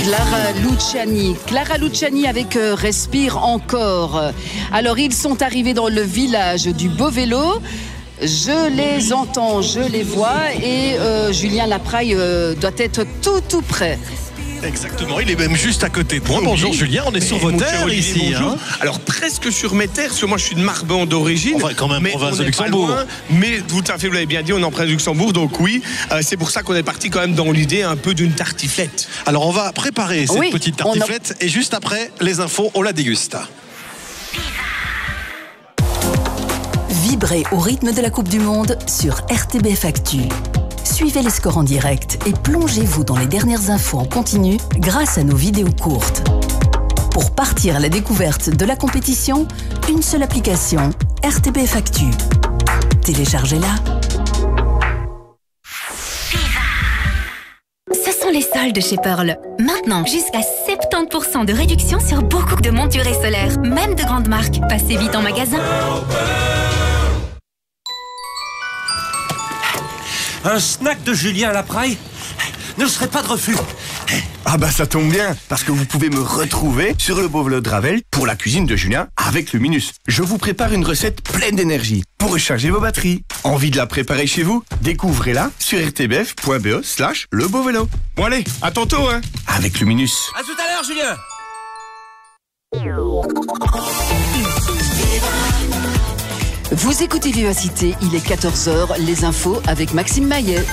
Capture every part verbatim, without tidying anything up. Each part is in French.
Clara Luciani. Clara Luciani avec euh, Respire encore. Alors, ils sont arrivés dans le village du Beau-Vélo. Je les entends, je les vois et euh, Julien Lapraille euh, doit être tout tout près. Exactement, il est même juste à côté de moi. Bonjour oui. Julien, on est sur vos terres ici. Hein. Alors presque sur mes terres, parce que moi je suis de Marbon d'origine. Enfin quand même mais province de est Luxembourg. Loin, mais tout à fait, vous l'avez bien dit, on est en province de Luxembourg, donc oui, euh, c'est pour ça qu'on est parti quand même dans l'idée un peu d'une tartiflette. Alors on va préparer cette oui, petite tartiflette a... et juste après les infos, on la déguste. Vibrez au rythme de la Coupe du Monde sur R T B F Actu. Suivez les scores en direct et plongez-vous dans les dernières infos en continu grâce à nos vidéos courtes. Pour partir à la découverte de la compétition, une seule application, R T B F Actu. Téléchargez-la. Ce sont les soldes chez Pearl. Maintenant, jusqu'à soixante-dix pour cent de réduction sur beaucoup de montures solaires, même de grandes marques. Passez vite en magasin. Un snack de Julien Lapraille ne serait pas de refus. Ah bah ça tombe bien, parce que vous pouvez me retrouver sur le Beau-Vélo de Ravel pour la cuisine de Julien avec Luminus. Je vous prépare une recette pleine d'énergie pour recharger vos batteries. Envie de la préparer chez vous? Découvrez-la sur rtbf.be slash le Beau-Vélo. Bon allez, à tantôt hein. Avec Luminus. À tout à l'heure Julien. Vous écoutez Vivacité, il est quatorze heures, les infos avec Maxime Maillet.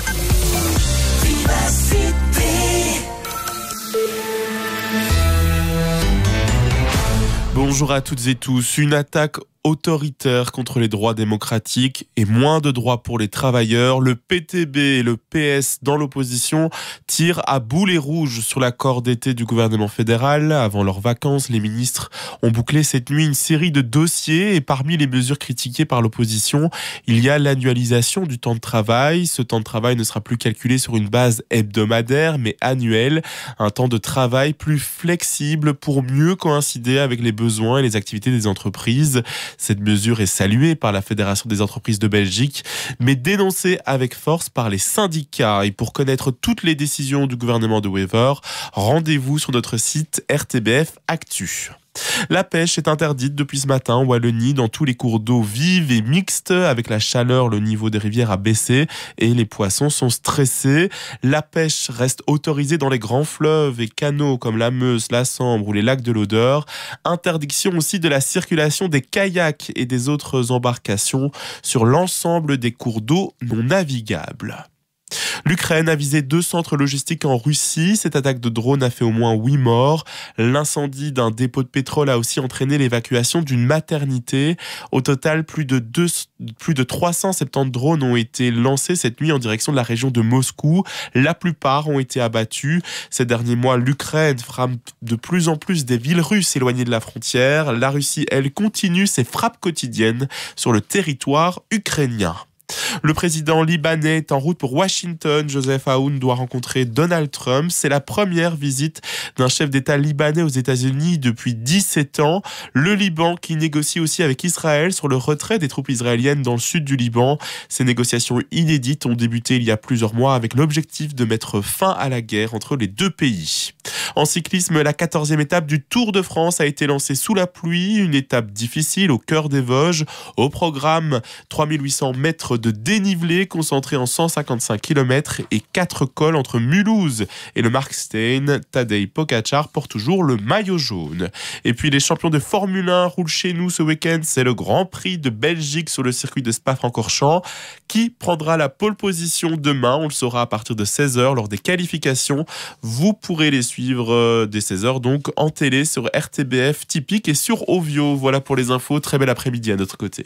Bonjour à toutes et tous. Une attaque autoritaire contre les droits démocratiques et moins de droits pour les travailleurs. Le P T B et le P S dans l'opposition tirent à boulet rouge sur l'accord d'été du gouvernement fédéral. Avant leurs vacances, les ministres ont bouclé cette nuit une série de dossiers et parmi les mesures critiquées par l'opposition, il y a l'annualisation du temps de travail. Ce temps de travail ne sera plus calculé sur une base hebdomadaire mais annuelle. Un temps de travail plus flexible pour mieux coïncider avec les besoins et les activités des entreprises. Cette mesure est saluée par la Fédération des entreprises de Belgique, mais dénoncée avec force par les syndicats. Et pour connaître toutes les décisions du gouvernement de Wever, rendez-vous sur notre site R T B F Actu. La pêche est interdite depuis ce matin en Wallonie dans tous les cours d'eau vives et mixtes. Avec la chaleur, le niveau des rivières a baissé et les poissons sont stressés. La pêche reste autorisée dans les grands fleuves et canaux comme la Meuse, la Sambre ou les lacs de l'Odeur. Interdiction aussi de la circulation des kayaks et des autres embarcations sur l'ensemble des cours d'eau non navigables. L'Ukraine a visé deux centres logistiques en Russie. Cette attaque de drone a fait au moins huit morts. L'incendie d'un dépôt de pétrole a aussi entraîné l'évacuation d'une maternité. Au total, plus de, deux, plus de trois cent soixante-dix drones ont été lancés cette nuit en direction de la région de Moscou. La plupart ont été abattus. Ces derniers mois, l'Ukraine frappe de plus en plus des villes russes éloignées de la frontière. La Russie, elle, continue ses frappes quotidiennes sur le territoire ukrainien. Le président libanais est en route pour Washington. Joseph Aoun doit rencontrer Donald Trump. C'est la première visite d'un chef d'État libanais aux États-Unis depuis dix-sept ans. Le Liban qui négocie aussi avec Israël sur le retrait des troupes israéliennes dans le sud du Liban. Ces négociations inédites ont débuté il y a plusieurs mois avec l'objectif de mettre fin à la guerre entre les deux pays. En cyclisme, la quatorzième étape du Tour de France a été lancée sous la pluie. Une étape difficile au cœur des Vosges. Au programme, trois mille huit cents mètres de dénivelé concentré en cent cinquante-cinq kilomètres et quatre cols entre Mulhouse et le Markstein. Tadej Pogačar porte toujours le maillot jaune. Et puis les champions de Formule un roulent chez nous ce week-end. C'est le Grand Prix de Belgique sur le circuit de Spa-Francorchamps. Qui prendra la pole position demain? On le saura à partir de seize heures lors des qualifications. Vous pourrez les suivre dès seize heures donc en télé sur R T B F Typique et sur Ovio. Voilà pour les infos. Très bel après-midi à notre côté.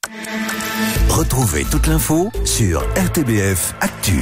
Retrouvez toute l'info sur R T B F Actu.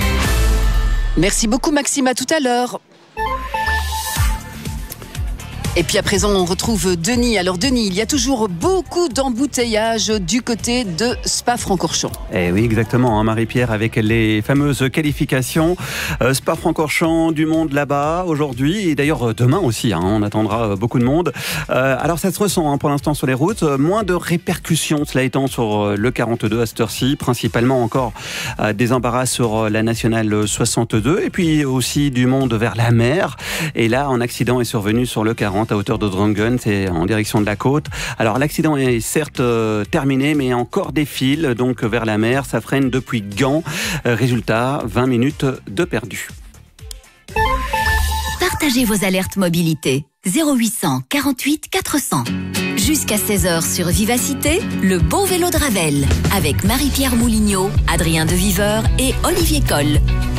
Merci beaucoup Maxime, à tout à l'heure. Et puis à présent, on retrouve Denis. Alors Denis, il y a toujours beaucoup d'embouteillages du côté de Spa-Francorchamps. Eh oui, exactement, hein, Marie-Pierre, avec les fameuses qualifications. Euh, Spa-Francorchamps, du monde là-bas aujourd'hui, et d'ailleurs demain aussi, hein, on attendra beaucoup de monde. Euh, alors ça se ressent hein, pour l'instant sur les routes, moins de répercussions, cela étant sur le quarante-deux à cette heure-ci, principalement encore euh, des embarras sur la nationale soixante-deux, et puis aussi du monde vers la mer. Et là, un accident est survenu sur le quarante à hauteur de Drongen, c'est en direction de la côte. Alors l'accident est certes euh, terminé, mais encore des fils donc vers la mer. Ça freine depuis Gand. Euh, résultat, vingt minutes de perdu. Partagez vos alertes mobilité. zéro huit cent quarante-huit quatre cents. Jusqu'à seize heures sur Vivacité, le beau vélo de Ravel. Avec Marie-Pierre Moulignot, Adrien Deviveur et Olivier Coll.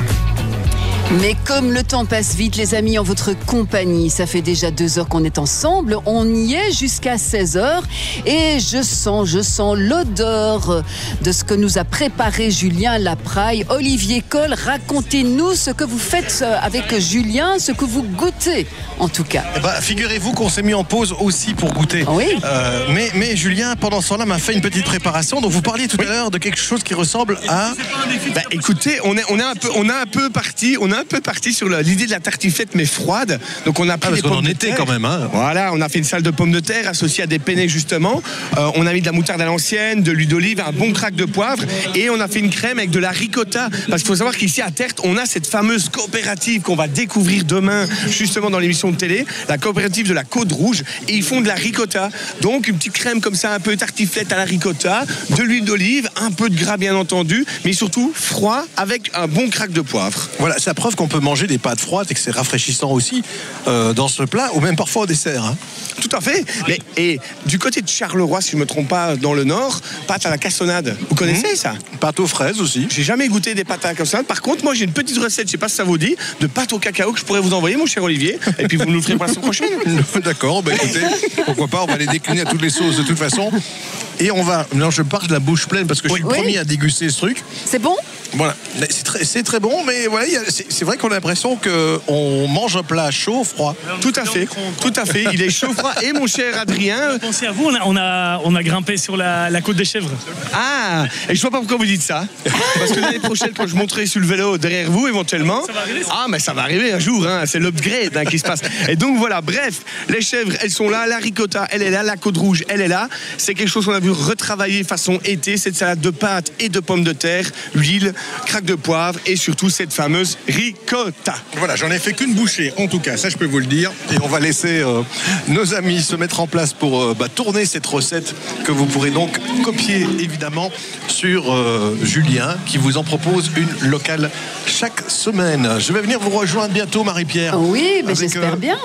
Mais comme le temps passe vite, les amis, en votre compagnie, ça fait déjà deux heures qu'on est ensemble, on y est jusqu'à seize heures et je sens, je sens l'odeur de ce que nous a préparé Julien Lapraille. Olivier Coll, racontez-nous ce que vous faites avec Julien, ce que vous goûtez en tout cas. Eh ben, figurez-vous qu'on s'est mis en pause aussi pour goûter. Oui. Euh, mais, mais Julien, pendant ce temps-là, m'a fait une petite préparation. Donc vous parliez tout oui. à l'heure de quelque chose qui ressemble à... Bah, écoutez, on est, on est un peu, on a un peu parti, on a un peu parti sur l'idée de la tartiflette mais froide. Donc on a pris ah, des pommes en de été terre. quand même. Hein. Voilà, on a fait une salle de pommes de terre associée à des penne justement. Euh, on a mis de la moutarde à l'ancienne, de l'huile d'olive, un bon crack de poivre et on a fait une crème avec de la ricotta. Parce qu'il faut savoir qu'ici à Tertre, on a cette fameuse coopérative qu'on va découvrir demain justement dans l'émission de télé, la coopérative de la Côte Rouge, et ils font de la ricotta. Donc une petite crème comme ça, un peu tartiflette à la ricotta, de l'huile d'olive, un peu de gras bien entendu, mais surtout froid avec un bon crack de poivre. Voilà, c'est la preuve qu'on peut manger des pâtes froides et que c'est rafraîchissant aussi euh, dans ce plat, ou même parfois au dessert. Hein. Tout à fait. Mais, et du côté de Charleroi, si je ne me trompe pas, dans le Nord, pâte à la cassonade. Vous connaissez mmh. ça? Pâte aux fraises aussi. J'ai jamais goûté des pâtes à la cassonade. Par contre, moi j'ai une petite recette, je ne sais pas si ça vous dit, de pâte au cacao que je pourrais vous envoyer, mon cher Olivier, et puis vous nous le ferez pour la semaine prochaine. D'accord, bah écoutez, pourquoi pas, on va les décliner à toutes les sauces de toute façon. Et on va, non, je pars de la bouche pleine parce que je suis oui. le premier à déguster ce truc. C'est bon? Voilà, c'est très, c'est très bon, mais voilà, c'est, c'est vrai qu'on a l'impression qu'on mange un plat chaud, froid. Tout à fait, tout à fait. Il est chaud, froid. Et mon cher Adrien, pensez à vous, on a, on a, on a grimpé sur la, la côte des chèvres. Ah, et je vois pas pourquoi vous dites ça. Parce que l'année prochaine, quand je monterai sur le vélo derrière vous, éventuellement. Ça va arriver, ça. Ah, mais ça va arriver un jour. Hein, c'est l'upgrade hein, qui se passe. Et donc voilà, bref, les chèvres, elles sont là, la ricotta, elle est là, la côte rouge, elle est là. C'est quelque chose qu'on a vu retravailler façon été, cette salade de pâtes et de pommes de terre, huile, craque de poivre et surtout cette fameuse ricotta. Voilà, j'en ai fait qu'une bouchée, en tout cas, ça je peux vous le dire. Et on va laisser euh, nos amis se mettre en place pour euh, bah, tourner cette recette que vous pourrez donc copier évidemment sur euh, Julien qui vous en propose une locale chaque semaine. Je vais venir vous rejoindre bientôt, Marie-Pierre. Oui, mais j'espère euh, bien.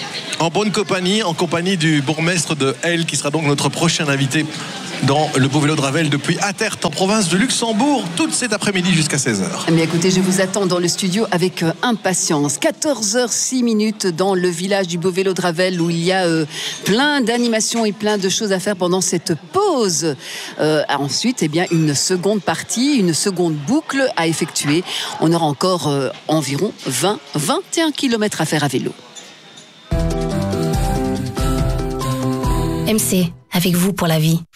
En bonne compagnie, en compagnie du bourgmestre de Hell qui sera donc notre prochain invité dans le beau vélo de Ravel depuis Attert en province de Luxembourg, toute cet après-midi jusqu'à seize heures. Mais écoutez, je vous attends dans le studio avec euh, impatience. quatorze heures six minutes dans le village du beau vélo de Ravel où il y a euh, plein d'animations et plein de choses à faire pendant cette pause. Euh, ensuite, eh bien, une seconde partie, une seconde boucle à effectuer. On aura encore euh, environ vingt à vingt et un kilomètres à faire à vélo. M C, avec vous pour la vie.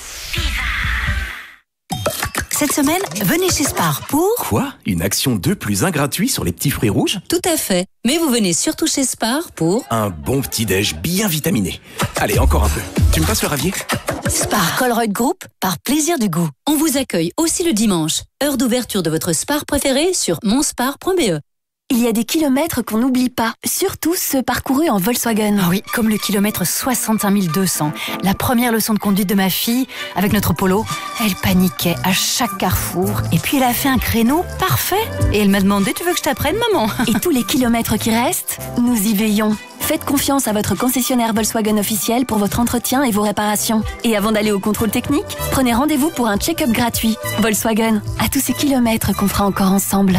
Cette semaine, venez chez Spar pour... Quoi? Une action deux plus un gratuit sur les petits fruits rouges? Tout à fait. Mais vous venez surtout chez Spar pour... Un bon petit-déj bien vitaminé. Allez, encore un peu. Tu me passes le ravier? Spar Colruyt Group, par plaisir du goût. On vous accueille aussi le dimanche. Heure d'ouverture de votre Spar préféré sur monspar point b e. Il y a des kilomètres qu'on n'oublie pas, surtout ceux parcourus en Volkswagen. Ah oui, comme le kilomètre soixante-cinq mille deux cents. La première leçon de conduite de ma fille, avec notre Polo, elle paniquait à chaque carrefour. Et puis elle a fait un créneau parfait. Et elle m'a demandé, tu veux que je t'apprenne, maman? Et tous les kilomètres qui restent, nous y veillons. Faites confiance à votre concessionnaire Volkswagen officiel pour votre entretien et vos réparations. Et avant d'aller au contrôle technique, prenez rendez-vous pour un check-up gratuit. Volkswagen, à tous ces kilomètres qu'on fera encore ensemble.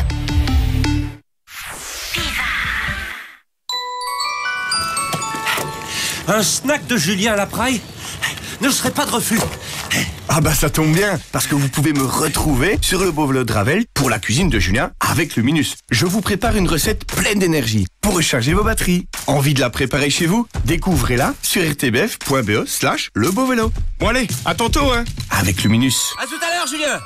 Un snack de Julien Lapraille ne serait pas de refus. Ah bah ça tombe bien, parce que vous pouvez me retrouver sur le beau vélo de Ravel pour la cuisine de Julien avec Luminus. Je vous prépare une recette pleine d'énergie pour recharger vos batteries. Envie de la préparer chez vous? Découvrez-la sur rtbf.be slash le beau vélo. Bon allez, à tantôt hein. Avec Luminus. À tout à l'heure, Julien.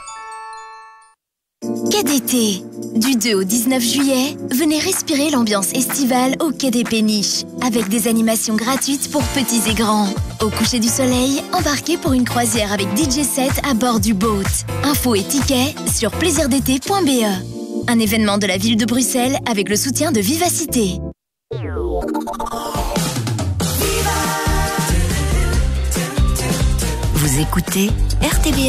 Quai d'été. Du deux au dix-neuf juillet, venez respirer l'ambiance estivale au Quai des Péniches, avec des animations gratuites pour petits et grands. Au coucher du soleil, embarquez pour une croisière avec D J set à bord du boat. Infos et tickets sur plaisir d'été point b e. Un événement de la ville de Bruxelles avec le soutien de Vivacité. Vous écoutez R T B F.